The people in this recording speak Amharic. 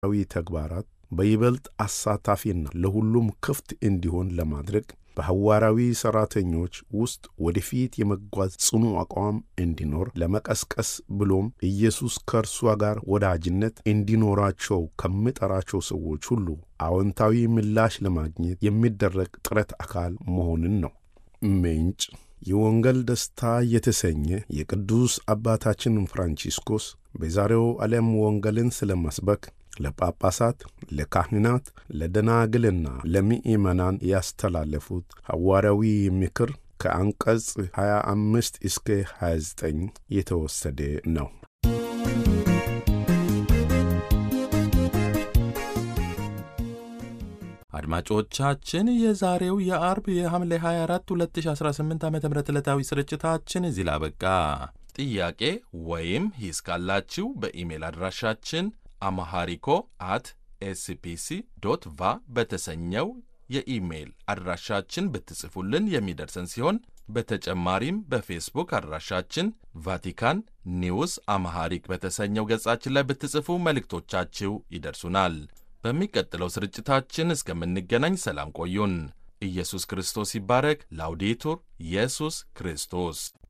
ተግባራት በይበልጥ አሳታፊና ለሁሉም ክፍት እንዲሆን ለማድረግ በሐዋርያዊ ሠራተኞች ውስጥ ወደፊት የመጓዝ ጽኑ አቋም እንዲኖር ለመቀስቀስ ብሎም ኢየሱስ ከእርሷ ጋር ወዳጅነት እንዲኖራቸው ከሚጠራቸው ሰዎች ሁሉ አዎንታዊ ምላሽ ለማግኘት የሚደረግ ጥረት አካል መሆንን ነው። ምንጭ የወንጌል ደስታ የተሰኘ የቅዱስ አባታችን ፍራንቺስኮስ በዛሬው ዓለም ወንጌልን ስለመስበክ ለጳጳሳት፣ ለካህናት፣ ለደናግልና ለምእመናን ያስተላለፉት ሐዋርያዊ ምክር ከአንቀጽ 25 እስከ 29 የተወሰደ ነው። አድማጮቻችን የዛሬው የአርብ የሐምሌ 24 2018 ዓ.ም ዕለታዊ ስርጭታችን እዚህ ላይ አበቃ። ጥያቄ ወይም ሂስ ካላችሁ በኢሜል አድራሻችን amharico@spc.va በተሰኘው የኢሜል አድራሻችን ብትጽፉልን የሚደርሰን ሲሆን በተጨማሪም በፌስቡክ አድራሻችን ቫቲካን ኒውስ አምሃሪክ በተሰኘው ገጻችን ላይ ብትጽፉ መልእክቶቻችሁ ይደርሱናል። በሚቀጥለው ስርጭታችን እስከምንገናኝ ሰላም ቆዩን። ኢየሱስ ክርስቶስ ይባረክ። ላውዴቱር ኢየሱስ ክርስቶስ